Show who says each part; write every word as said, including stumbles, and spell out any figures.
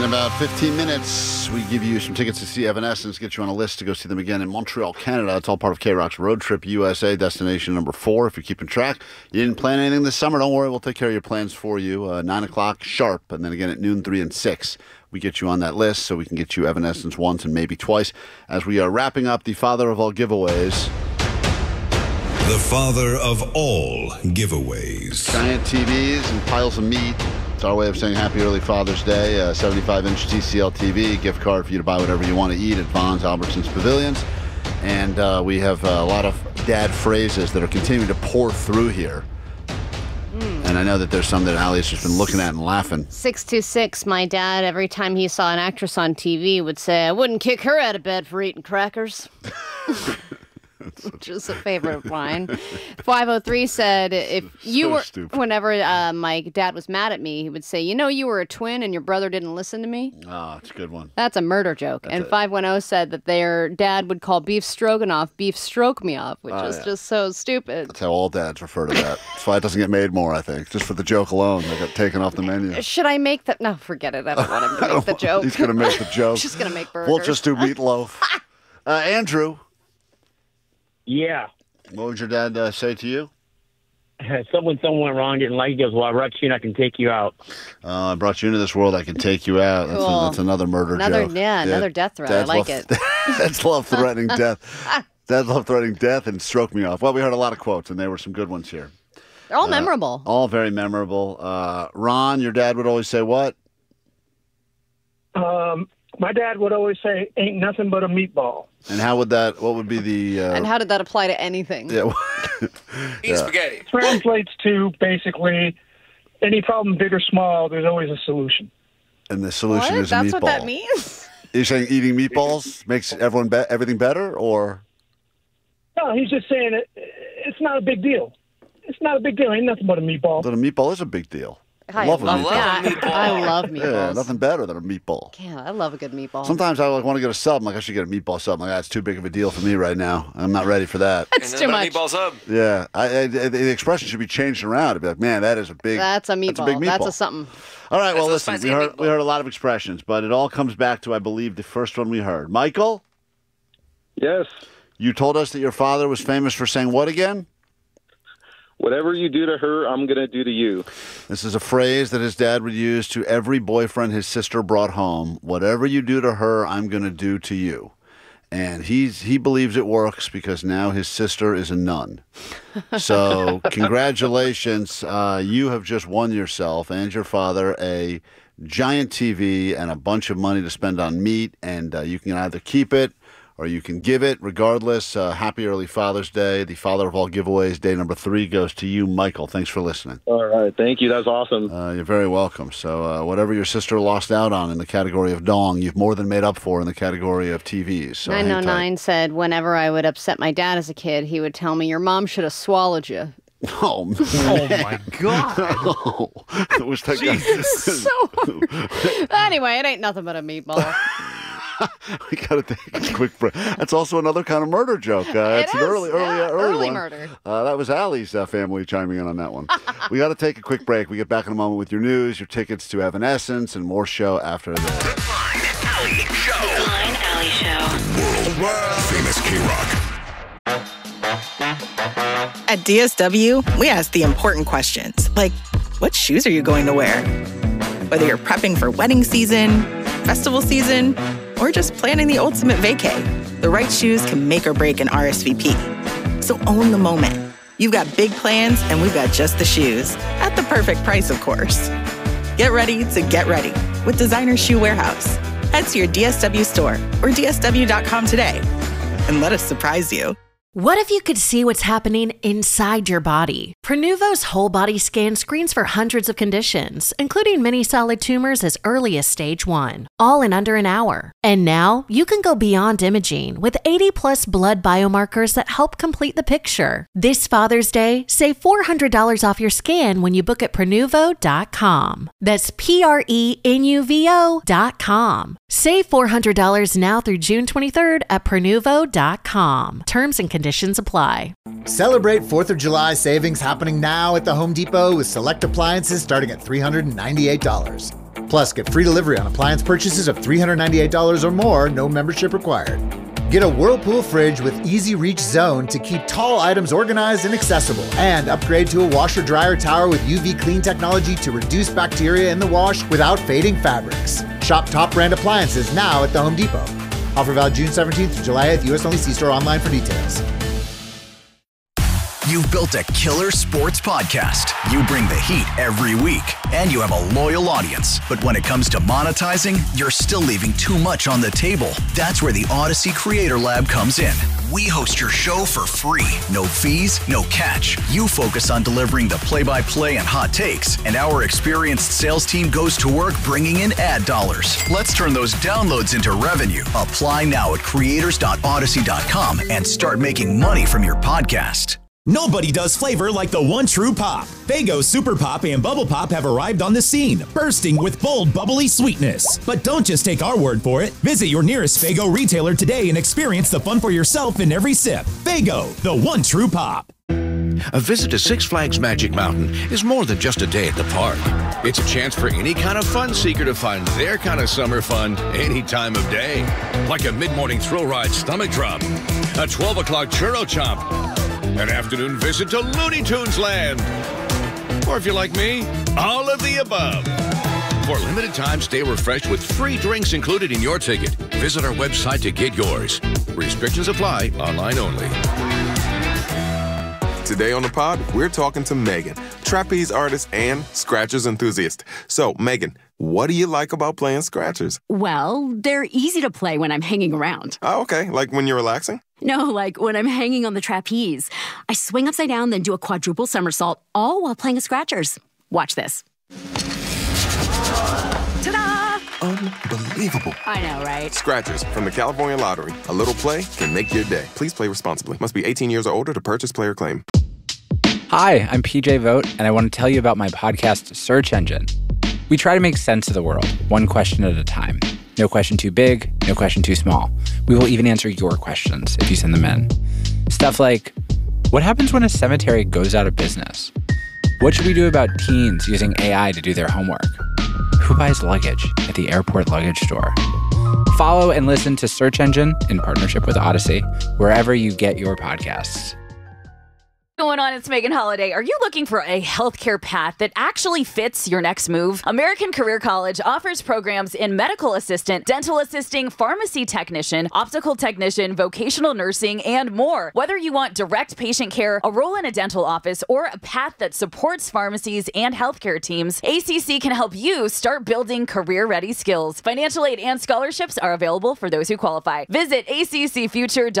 Speaker 1: In about fifteen minutes, we give you some tickets to see Evanescence, get you on a list to go see them again in Montreal, Canada. It's all part of K-Rock's Road Trip U S A, destination number four. If you're keeping track, you didn't plan anything this summer, don't worry, we'll take care of your plans for you. Uh, nine o'clock sharp, and then again at noon, three, and six. We get you on that list so we can get you Evanescence once and maybe twice as we are wrapping up the father of all giveaways.
Speaker 2: The father of all giveaways.
Speaker 1: Giant T Vs and piles of meat. It's our way of saying Happy Early Father's Day. A seventy-five inch T C L T V, gift card for you to buy whatever you want to eat at Vons, Albertsons, Pavilions. And uh, we have a lot of dad phrases that are continuing to pour through here. Mm. And I know that there's some that Allie's just been looking at and laughing.
Speaker 3: six two six, my dad, every time he saw an actress on T V, would say, I wouldn't kick her out of bed for eating crackers. Which is a favorite of mine. five oh three said, if you
Speaker 1: so
Speaker 3: were,
Speaker 1: stupid.
Speaker 3: whenever uh, my dad was mad at me, he would say, you know, you were a twin and your brother didn't listen to me.
Speaker 1: Oh, it's a good one.
Speaker 3: That's a murder joke.
Speaker 1: That's
Speaker 3: and
Speaker 1: it.
Speaker 3: five one oh said that their dad would call beef stroganoff beef stroke me off, which
Speaker 1: Oh,
Speaker 3: is
Speaker 1: yeah.
Speaker 3: just so stupid.
Speaker 1: That's how all dads refer to that. That's why it doesn't get made more, I think. Just for the joke alone. They got taken off the menu.
Speaker 3: Should I make that? No, forget it. I don't want him to make the joke.
Speaker 1: He's going to make the joke.
Speaker 3: She's going to make burgers.
Speaker 1: We'll just do meatloaf. uh, Andrew,
Speaker 4: Yeah.
Speaker 1: what would your dad uh, say to you?
Speaker 4: Someone, someone went wrong, didn't like it. He goes, well, I brought you and I can take you out.
Speaker 1: Uh, I brought you into this world. I can take you out. That's,
Speaker 3: Cool.
Speaker 1: a, that's another murder
Speaker 3: Another,
Speaker 1: joke.
Speaker 3: yeah, another death threat.
Speaker 1: Dads
Speaker 3: I like
Speaker 1: love,
Speaker 3: it.
Speaker 1: Dads love threatening death. Dads love threatening death and stroke me off. Well, we heard a lot of quotes, and they were some good ones here.
Speaker 3: They're all
Speaker 1: Uh,
Speaker 3: memorable.
Speaker 1: All very memorable. Uh, Ron, your dad would always say what?
Speaker 5: Um, my dad would always say, ain't nothing but a meatball.
Speaker 1: And how would that, what would be the... Uh,
Speaker 3: And how did that apply to anything?
Speaker 1: yeah,
Speaker 6: Eat spaghetti.
Speaker 5: Translates to basically any problem, big or small, there's always a solution.
Speaker 1: and the solution
Speaker 3: What?
Speaker 1: is a
Speaker 3: That's
Speaker 1: meatball.
Speaker 3: what that means?
Speaker 1: You're saying eating meatballs makes everyone be- everything better, or...
Speaker 5: No, he's just saying it. It's not a big deal. It's not a big deal. Ain't nothing but a meatball.
Speaker 1: But a meatball is a big deal.
Speaker 3: I
Speaker 1: love a
Speaker 3: love
Speaker 1: meatball.
Speaker 3: that.
Speaker 6: meatball.
Speaker 3: I love meatballs.
Speaker 1: Yeah, nothing better than a meatball.
Speaker 3: Yeah, I love a good meatball.
Speaker 1: Sometimes I like, want to get a sub. I'm like, I should get a meatball sub. I'm like, that's too big of a deal for me right now. I'm not ready for that.
Speaker 3: That's
Speaker 6: and
Speaker 3: too
Speaker 6: then
Speaker 3: much.
Speaker 6: meatballs up.
Speaker 1: Yeah, I, I, the expression should be changed around. To be like, man, that is a big.
Speaker 3: That's a meatball.
Speaker 1: That's a big meatball.
Speaker 3: That's a something.
Speaker 1: All right, well,
Speaker 6: That's a
Speaker 1: listen,
Speaker 6: spicy
Speaker 1: we heard
Speaker 6: meatball.
Speaker 1: we heard a lot of expressions, but it all comes back to, I believe, the first one we heard. Michael,
Speaker 7: Yes.
Speaker 1: you told us that your father was famous for saying what again?
Speaker 7: Whatever you do to her, I'm going to do to you.
Speaker 1: This is a phrase that his dad would use to every boyfriend his sister brought home. Whatever you do to her, I'm going to do to you. And he's he believes it works because now his sister is a nun. So congratulations. Uh, you have just won yourself and your father a giant T V and a bunch of money to spend on meat. And uh, you can either keep it or you can give it. Regardless, uh, happy early Father's Day. The father of all giveaways, day number three, goes to you, Michael. Thanks for listening.
Speaker 7: All right. Thank you. That's awesome.
Speaker 1: Uh, you're very welcome. So uh, whatever your sister lost out on in the category of dong, you've more than made up for in the category of T Vs. So hang
Speaker 3: nine oh
Speaker 1: tight.
Speaker 3: nine said whenever I would upset my dad as a kid, he would tell me, your mom should have swallowed you.
Speaker 1: Oh, man.
Speaker 8: Oh my God.
Speaker 1: Oh, I wish that guy-
Speaker 3: So hard. Anyway, it ain't nothing but a meatball.
Speaker 1: we got to take a quick break. That's also another kind of murder joke. Uh,
Speaker 3: It
Speaker 1: it's an
Speaker 3: is,
Speaker 1: early, early,
Speaker 3: yeah,
Speaker 1: uh, early,
Speaker 3: early
Speaker 1: one.
Speaker 3: murder.
Speaker 1: Uh, that was Allie's uh, family chiming in on that one. We got to take a quick break. We get back in a moment with your news, your tickets to Evanescence, and more show after this.
Speaker 2: Klein Alley Show.
Speaker 9: Klein Alley Show.
Speaker 2: World famous K-Rock.
Speaker 10: At D S W, we ask the important questions, like, what shoes are you going to wear? Whether you're prepping for wedding season, festival season, or just planning the ultimate vacay, the right shoes can make or break an R S V P. So own the moment. You've got big plans, and we've got just the shoes. At the perfect price, of course. Get ready to get ready with Designer Shoe Warehouse. Head to your D S W store or D S W dot com today and let us surprise you.
Speaker 11: What if you could see what's happening inside your body? Prenuvo's whole body scan screens for hundreds of conditions, including many solid tumors as early as stage one, all in under an hour. And now you can go beyond imaging with eighty plus blood biomarkers that help complete the picture. This Father's Day, save four hundred dollars off your scan when you book at Prenuvo dot com. That's P R E N U V O dot com. Save four hundred dollars now through June twenty-third at Prenuvo dot com. Terms and conditions apply.
Speaker 12: Celebrate fourth of July savings happening now at the Home Depot with select appliances starting at three hundred ninety-eight dollars. Plus, get free delivery on appliance purchases of three hundred ninety-eight dollars or more, no membership required. Get a Whirlpool fridge with Easy Reach Zone to keep tall items organized and accessible. And upgrade to a washer-dryer tower with U V clean technology to reduce bacteria in the wash without fading fabrics. Shop top brand appliances now at the Home Depot. Offer valid June seventeenth through July eighth. U S only. See store online for details.
Speaker 8: You've built a killer sports podcast. You bring the heat every week, and you have a loyal audience. But when it comes to monetizing, you're still leaving too much on the table. That's where the Odyssey Creator Lab comes in. We host your show for free. No fees, no catch. You focus on delivering the play-by-play and hot takes, and our experienced sales team goes to work bringing in ad dollars. Let's turn those downloads into revenue. Apply now at creators dot odyssey dot com and start making money from your podcast.
Speaker 13: Nobody does flavor like the one true pop. Faygo Super Pop and Bubble Pop have arrived on the scene, bursting with bold, bubbly sweetness. But don't just take our word for it. Visit your nearest Faygo retailer today and experience the fun for yourself in every sip. Faygo, the one true pop.
Speaker 14: A visit to Six Flags Magic Mountain is more than just a day at the park. It's a chance for any kind of fun seeker to find their kind of summer fun any time of day. Like a mid-morning thrill ride stomach drop, a twelve o'clock churro chomp, an afternoon visit to Looney Tunes Land. Or if you're like me, all of the above. For a limited time, stay refreshed with free drinks included in your ticket. Visit our website to get yours. Restrictions apply, online only.
Speaker 15: Today on the pod, we're talking to Megan, trapeze artist and Scratchers enthusiast. So, Megan, what do you like about playing Scratchers?
Speaker 16: Well, they're easy to play when I'm hanging around.
Speaker 15: Oh, okay. Like when you're relaxing?
Speaker 16: No, like when I'm hanging on the trapeze. I swing upside down, then do a quadruple somersault, all while playing a Scratchers. Watch this. Ta-da!
Speaker 15: Unbelievable.
Speaker 16: I know, right?
Speaker 15: Scratchers from the California Lottery. A little play can make your day. Please play responsibly. Must be eighteen years or older to purchase player claim.
Speaker 17: Hi, I'm P J Vogt, and I want to tell you about my podcast, Search Engine. We try to make sense of the world, one question at a time. No question too big, no question too small. We will even answer your questions if you send them in. Stuff like, what happens when a cemetery goes out of business? What should we do about teens using A I to do their homework? Who buys luggage at the airport luggage store? Follow and listen to Search Engine in partnership with Odyssey, wherever you get your podcasts.
Speaker 18: Going on, it's Megan Holiday. Are you looking for a healthcare path that actually fits your next move? American Career College offers programs in medical assistant, dental assisting, pharmacy technician, optical technician, vocational nursing, and more. Whether you want direct patient care, a role in a dental office, or a path that supports pharmacies and healthcare teams, A C C can help you start building career-ready skills. Financial aid and scholarships are available for those who qualify. Visit A C C Future dot com.